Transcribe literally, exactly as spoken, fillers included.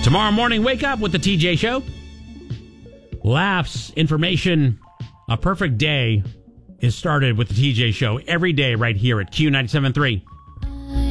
Tomorrow morning, wake up with the T J Show. Laughs, information, a perfect day is started with the T J Show every day right here at Q ninety-seven point three.